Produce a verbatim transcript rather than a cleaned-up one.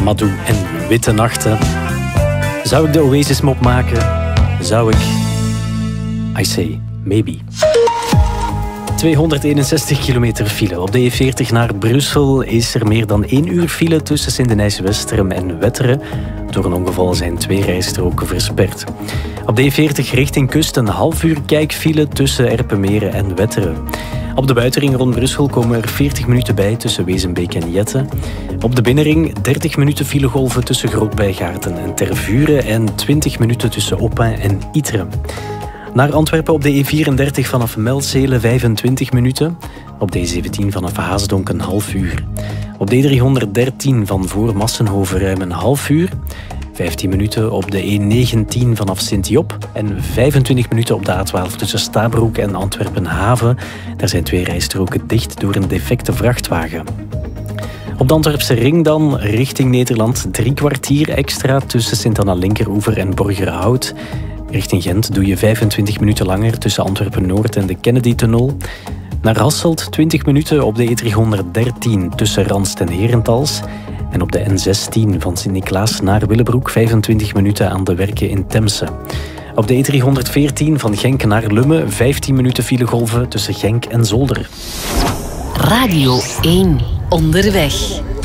Amadou en Witte Nachten. Zou ik de Oasis-mop maken? Zou ik... I say maybe. tweehonderdeenenzestig kilometer file. Op de E veertig naar Brussel is er meer dan één uur file tussen Sint-Denijs-Westerem en Wetteren. Door een ongeval zijn twee rijstroken versperd. Op de E veertig richting kust een half uur kijkfile tussen Erpenmeren en Wetteren. Op de buitenring rond Brussel komen er veertig minuten bij tussen Wezenbeek en Jette. Op de binnenring dertig minuten filegolven tussen Grootbijgaarten en Tervuren en twintig minuten tussen Oppin en Ytteren. Naar Antwerpen op de E vierendertig vanaf Melzele vijfentwintig minuten. Op de E zeventien vanaf Haasdonk een half uur. Op de E driehonderddertien van voor Massenhoven ruim een half uur. vijftien minuten op de E negentien vanaf Sint-Job. En vijfentwintig minuten op de A twaalf tussen Stabroek en Antwerpen-Haven. Daar zijn twee rijstroken dicht door een defecte vrachtwagen. Op de Antwerpse ring dan, richting Nederland, drie kwartier extra tussen Sint-Anna-Linkeroever en Borgerhout. Richting Gent doe je vijfentwintig minuten langer tussen Antwerpen-Noord en de Kennedy-tunnel. Naar Hasselt twintig minuten op de E driehonderddertien tussen Ranst en Herentals. En op de N zestien van Sint-Niklaas naar Willebroek vijfentwintig minuten aan de werken in Temse. Op de E driehonderdveertien van Genk naar Lummen vijftien minuten filegolven tussen Genk en Zolder. Radio één. Onderweg.